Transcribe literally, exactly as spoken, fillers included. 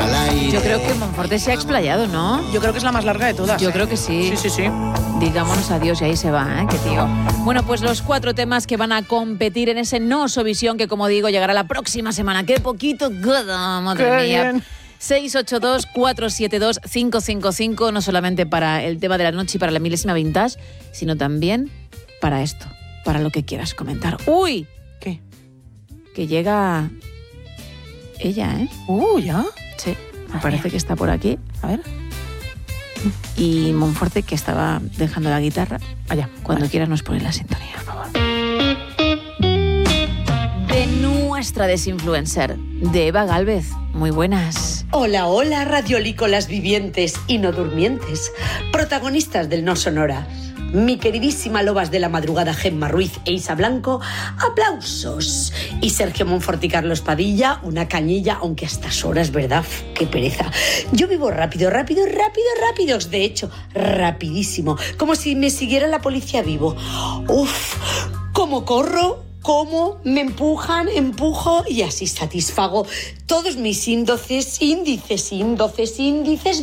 al aire. Yo creo que Monforte se ha explayado, ¿no? Yo creo que es la más larga de todas. Yo ¿eh? creo que sí. Sí, sí, sí. Digámonos adiós y ahí se va, ¿eh? Qué tío. Bueno, pues los cuatro temas que van a competir en ese No Sovisión, que como digo, llegará la próxima semana. ¡Qué poquito! ¡Madre Qué mía! bien. seis ocho dos, cuatro siete dos, cinco cinco cinco, no solamente para el tema de la noche y para la milésima vintage, sino también para esto, para lo que quieras comentar. ¡Uy! ¿Qué? Que llega ella, ¿eh? Uh, ¿ya? Sí, me parece que está por aquí. A ver. Y Monforte, que estaba dejando la guitarra. Allá. Cuando Vale. quieras nos pones la sintonía, por favor. De nuestra desinfluencer, de Eva Gálvez. Muy buenas. Hola, hola, radiolícolas vivientes y no durmientes, protagonistas del No Sonora. Mi queridísima Lobas de la Madrugada, Gemma Ruiz e Isa Blanco, aplausos. Y Sergio Monforte y Carlos Padilla, una cañilla, aunque a estas horas, ¿verdad? ¡Qué pereza! Yo vivo rápido, rápido, rápido, rápidos. De hecho, rapidísimo. Como si me siguiera la policía vivo. ¡Uf! ¿Cómo corro? ¿Cómo me empujan, empujo y así satisfago todos mis índices, índices, índices, índices